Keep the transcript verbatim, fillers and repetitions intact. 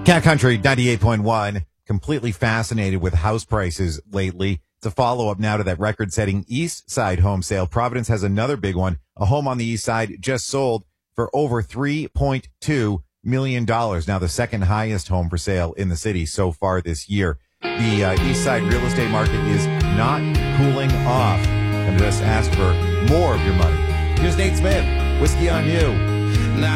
Cat Country ninety-eight point one. Completely fascinated with house prices lately. It's a follow-up now to that record-setting East Side home sale. Providence has another big one. A home on the East Side just sold for over three point two million dollars. Now the second highest home for sale in the city so far this year. The uh, East Side real estate market is not cooling off. And just ask for more of your money. Here's Nate Smith. Whiskey on You.